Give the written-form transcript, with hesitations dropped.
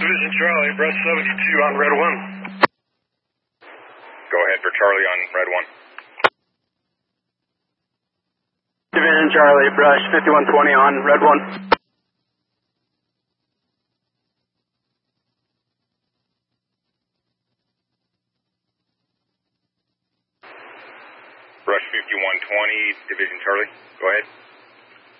Division Charlie, brush 72 on Red 1. Go ahead for Charlie on Red 1. Division Charlie, brush 5120 on Red 1. Brush 5120, Division Charlie, go ahead.